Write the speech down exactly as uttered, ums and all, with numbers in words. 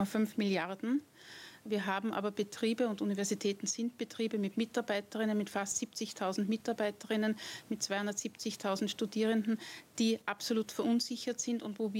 fünf Milliarden. Wir haben aber Betriebe und Universitäten sind Betriebe mit Mitarbeiterinnen, mit fast siebzigtausend Mitarbeiterinnen, mit zweihundertsiebzigtausend Studierenden, die absolut verunsichert sind und wo wir